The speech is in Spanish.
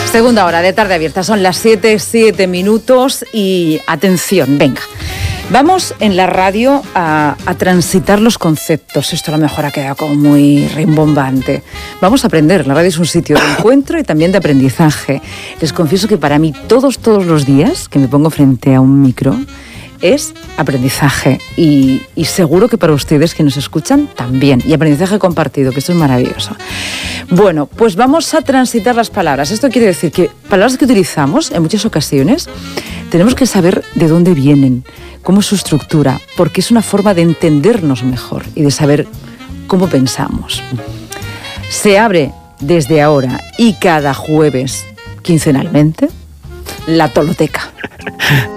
Segunda hora de Tarde Abierta, son las 7:07 y atención, venga. Vamos en la radio a transitar los conceptos. Esto a lo mejor ha quedado como muy rimbombante. Vamos a aprender. La radio es un sitio de encuentro y también de aprendizaje. Les confieso que para mí todos los días que me pongo frente a un micro es aprendizaje y seguro que para ustedes que nos escuchan también. Y aprendizaje compartido, que esto es maravilloso. Bueno, pues vamos a transitar las palabras. Esto quiere decir que palabras que utilizamos en muchas ocasiones tenemos que saber de dónde vienen, cómo es su estructura, porque es una forma de entendernos mejor y de saber cómo pensamos. Se abre desde ahora y cada jueves, quincenalmente, la Toloteca.